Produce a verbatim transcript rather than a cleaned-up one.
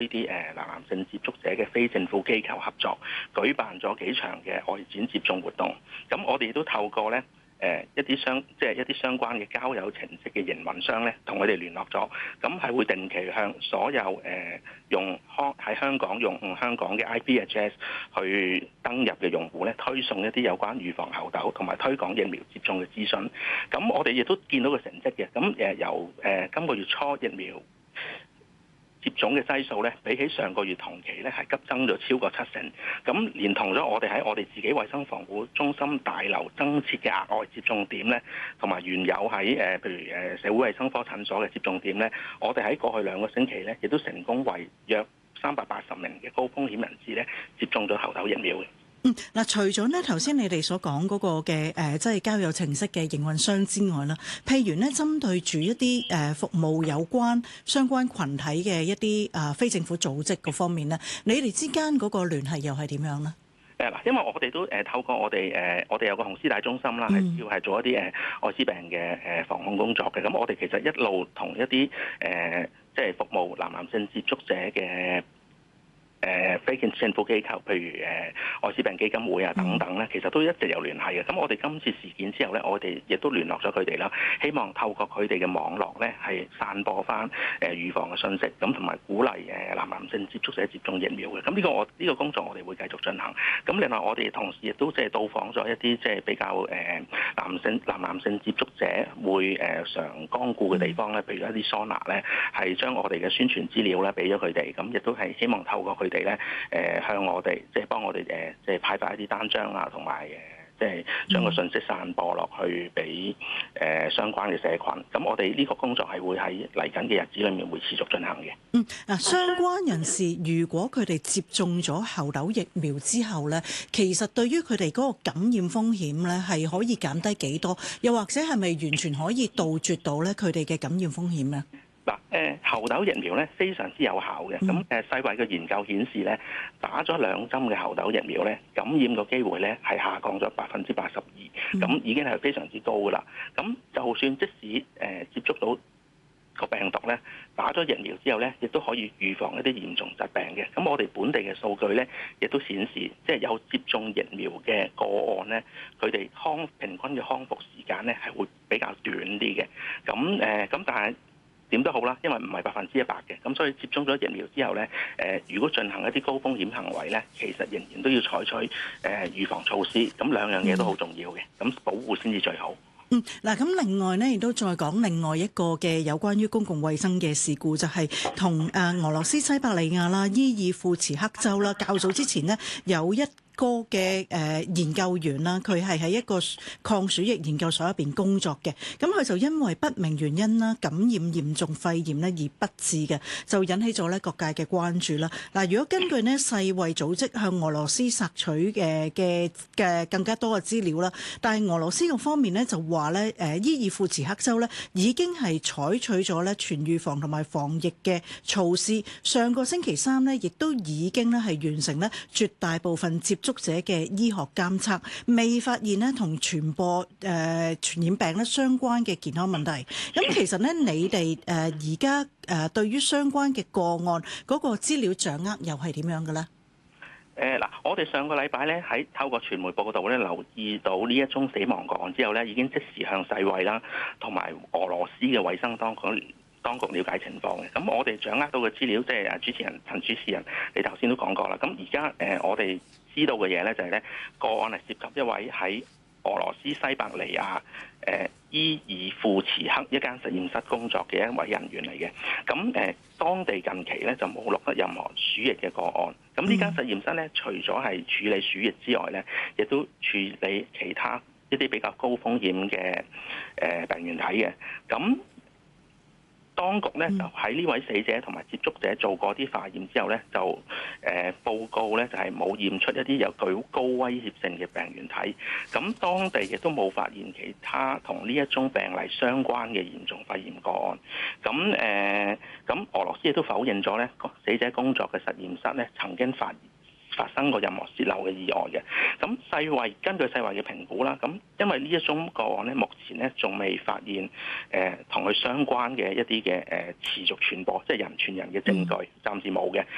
啲誒男男性接觸者嘅非政府機構合作，舉辦咗幾場嘅外展接種活動。咁我哋都透過咧。誒一啲相即係一啲相關嘅交友程式嘅營運商咧，同佢哋聯絡咗，咁係會定期向所有誒、呃、用香喺香港用香港嘅 I P address 去登入嘅用戶咧，推送一啲有關預防猴痘同埋推廣疫苗接種嘅資訊。咁我哋亦都見到個成績嘅。咁誒由誒、呃、今個月初疫苗接種嘅劑數咧，比起上個月同期咧係急增咗超過七成。咁連同咗我哋喺我哋自己衛生防護中心大樓增設嘅額外接種點咧，同埋原有喺誒譬如誒社會衛生科診所嘅接種點咧，我哋喺過去兩個星期咧，亦都成功為約三百八十名嘅高風險人士咧接種咗猴痘疫苗嘅。 嗯，嗱，除咗咧頭先你哋所講嗰個嘅誒，即係交友程式嘅營運商之外啦，譬如咧針對住一啲誒服務有關相關群體嘅一啲誒非政府組織嗰方面咧，你哋之間嗰個聯繫又係點樣咧？ 誒嗱，因為我哋都誒透過我哋誒，我哋有個紅絲帶中心啦，係主要係做一啲誒愛滋病嘅誒防控工作嘅。咁我哋其實一路同一啲誒即係服務男男性接觸者嘅。誒非政府機構，譬如誒愛滋病基金會啊等等咧，其實都一直有聯繫嘅。咁我哋今次事件之後咧，我哋亦都聯絡咗佢哋啦，希望透過佢哋嘅網絡咧，係散播翻誒預防嘅信息，咁同埋鼓勵誒男男性接觸者接種疫苗嘅。咁呢個我呢個工作我哋會繼續進行。咁另外我哋同時亦都即係到訪咗一啲即係比較誒男性男男性接觸者會誒常光顧嘅地方咧，譬如一啲桑拿咧，係將我哋嘅宣傳資料咧俾咗佢哋，咁亦都係希望透過佢哋咧，誒向我哋即係幫我哋誒即係派發一啲單張啊，同埋誒即係將個信息散播落去俾誒相關嘅社群。咁我哋呢個工作係會喺嚟緊嘅日子裏面會持續進行嘅。 嗯，嗱，相關人士如果佢哋接種咗猴痘疫苗之後咧，其實對於佢哋嗰個感染風險咧係可以減低幾多？又或者係咪完全可以杜絕到咧佢哋嘅感染風險咧？ 嗱，誒猴痘疫苗咧非常之有效嘅，咁誒世衛嘅研究顯示咧，打咗兩針嘅猴痘疫苗咧，感染個機會咧係下降咗百分之八十二，咁已經係非常之高噶啦。咁就算即使誒接觸到個病毒咧，打咗疫苗之後咧，亦都可以預防一啲嚴重疾病嘅。咁我哋本地嘅數據咧，亦都顯示，即係有接種疫苗嘅個案咧，佢哋康平均嘅康復時間咧係會比較短啲嘅。咁誒咁但係點都好啦，因為唔係百分之一百嘅，咁所以接種咗疫苗之後咧，誒如果進行一啲高風險行為咧，其實仍然都要採取誒預防措施，咁兩樣嘢都好重要嘅，咁保護先至最好。 嗯，嗱，咁另外呢，亦都再講另外一個嘅有關於公共衛生嘅事故，就係同誒俄羅斯西伯利亞啦、伊爾庫茨克州啦，較早之前呢，有一個嘅誒研究員啦，佢係喺一個抗鼠疫研究所入邊工作嘅，咁佢就因為不明原因啦感染嚴重肺炎咧而不治嘅，就引起咗咧各界嘅關注啦。嗱，如果根據呢世衛組織向俄羅斯索取嘅嘅嘅更加多嘅資料啦，但係俄羅斯個方面呢就話咧誒伊爾庫茨克州咧已經係採取咗咧全預防同埋防疫嘅措施，上個星期三呢亦都已經咧係完成咧絕大部分接觸者嘅醫學監測，未發現咧同傳播誒、呃、傳染病咧相關嘅健康問題。咁其實咧，你哋誒而家誒對於相關嘅個案嗰個資料掌握又係點樣嘅咧？ 誒嗱，我哋上個禮拜咧喺透過傳媒報道咧留意到呢一宗死亡個案之後咧，已經即時向世衛啦同埋俄羅斯嘅衛生當局當局了解情況嘅。咁我哋掌握到嘅資料，即係誒主持人陳主持人，你頭先都講過啦。咁而家誒我哋知道嘅嘢咧就係咧個案係涉及一位喺俄羅斯西伯利亞誒伊爾庫茨克一間實驗室工作嘅一位人員嚟嘅。咁誒當地近期咧就冇錄得任何鼠疫嘅個案。咁呢間實驗室咧除咗係處理鼠疫之外咧，亦都處理其他一啲比較高風險嘅誒病原體嘅。咁當局咧就喺呢位死者同埋接觸者做過啲化驗之後咧，就誒、呃、報告咧就係冇驗出一啲有具高威脅性嘅病原體。咁當地亦都冇發現其他同呢一宗病例相關嘅嚴重肺炎個案。咁誒咁俄羅斯亦都否認咗咧死者工作嘅實驗室咧曾經發現發生過任何洩漏嘅意外嘅。咁世衛根據世衛嘅評估啦，咁因為呢一宗個案咧，目前咧仲未發現誒同佢相關嘅一啲嘅誒持續傳播，即係人傳人嘅證據，暫時冇嘅。